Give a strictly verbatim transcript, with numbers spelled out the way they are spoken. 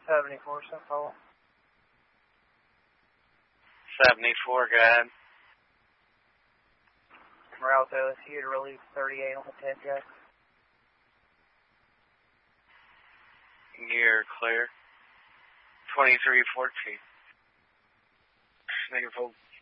seventy-four, Saint Paul. seventy-four, go ahead. Route O S U to release thirty-eight on the ten jack. You're clear. twenty-three fourteen. Negative hold.